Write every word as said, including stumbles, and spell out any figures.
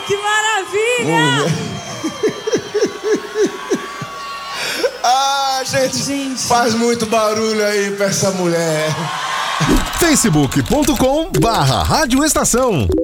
que maravilha! Ah, gente, gente, faz muito barulho aí pra essa mulher. facebook ponto com barra Rádio Estação.